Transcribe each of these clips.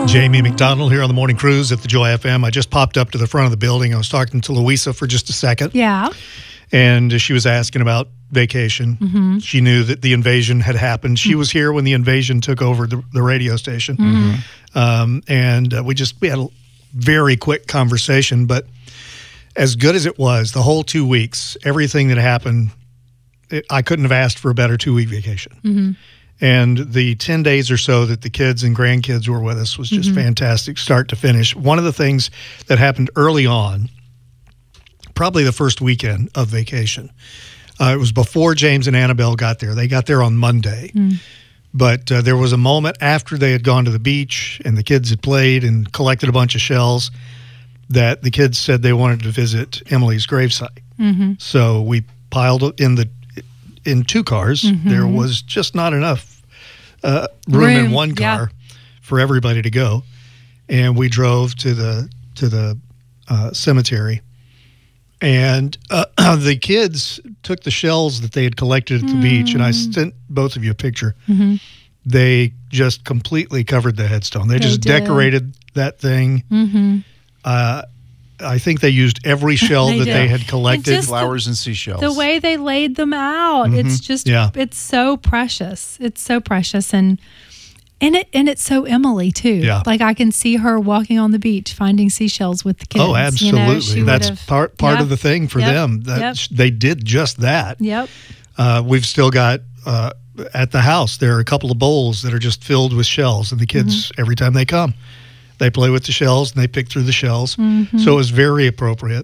Jamie McDonald here on the Morning Cruise at the Joy FM. I just popped up to the front of the building. I was talking to Louisa for just a second. Yeah. And she was asking about vacation. Mm-hmm. She knew that the invasion had happened. She was here when the invasion took over the radio station. Mm-hmm. And we had a very quick conversation. But as good as it was, the whole 2 weeks, everything that happened, I couldn't have asked for a better 2-week vacation. Mm-hmm. And the 10 days or so that the kids and grandkids were with us was just fantastic, start to finish. One of the things that happened early on, probably the first weekend of vacation, it was before James and Annabelle got there. They got there on Monday. But there was a moment after they had gone to the beach and the kids had played and collected a bunch of shells that the kids said they wanted to visit Emily's gravesite. Mm-hmm. So we piled in 2 cars. Mm-hmm. There was just not enough room in one car for everybody to go, and we drove to the cemetery. And the kids took the shells that they had collected at the beach, and I sent both of you a picture. Mm-hmm. They just completely covered the headstone. They just decorated that thing. Mm-hmm. I think they used every shell that they had collected. Flowers and seashells. The way they laid them out, it's just, it's so precious. It's so precious. And it's so Emily too. Yeah. Like I can see her walking on the beach, finding seashells with the kids. Oh, absolutely. That's part of the thing for them. They did just that. Yep. We've still got, at the house, there are a couple of bowls that are just filled with shells. And the kids, every time they come, they play with the shells and they pick through the shells. Mm-hmm. So it was very appropriate.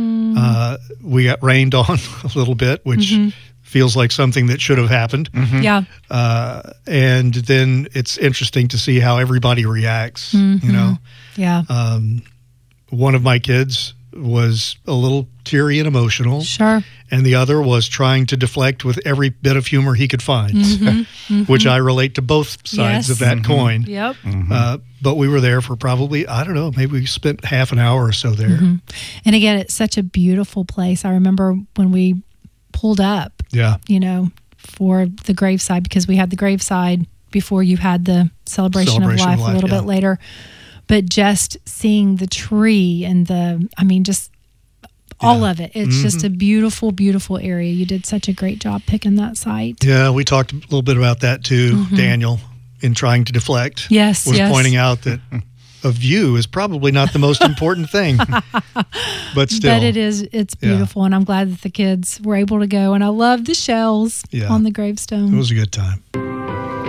We got rained on a little bit, which feels like something that should have happened. Mm-hmm. Yeah. And then it's interesting to see how everybody reacts, you know. Yeah. One of my kids was a little teary and emotional. Sure. And the other was trying to deflect with every bit of humor he could find, which I relate to both sides of that coin. Yep. But we were there for probably, I don't know, maybe we spent half an hour or so there. And again, it's such a beautiful place. I remember when we pulled up, you know, for the graveside, because we had the graveside before you had the celebration of life a little bit later. But just seeing the tree and just all of it. It's just a beautiful, beautiful area. You did such a great job picking that site. Yeah, we talked a little bit about that too, Daniel, in trying to deflect. Yes, was pointing out that a view is probably not the most important thing, but still. But it's beautiful, and I'm glad that the kids were able to go, and I love the shells on the gravestone. It was a good time.